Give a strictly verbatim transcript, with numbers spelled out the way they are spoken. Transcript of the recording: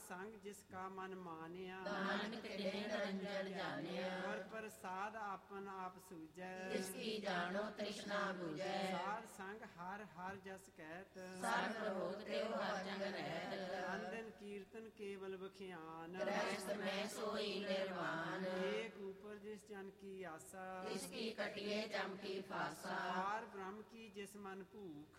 संग जिसका मन मानिया, नानक ने निरंजन जानिया। और प्रसाद आपन आप सूझै, जिसकी जानो तृष्णा बुझै। साध संग हर हर जस कहत, सर्व रोग त्यों हर जग रहत। अंदन कीर्तन केवल बखियान, गृहस्थ में सोई निर्वाण। एक ऊपर जिस जन की आशा, जिसकी कटिए चमकी फासा। पार ब्रह्म की जिस मन भूख,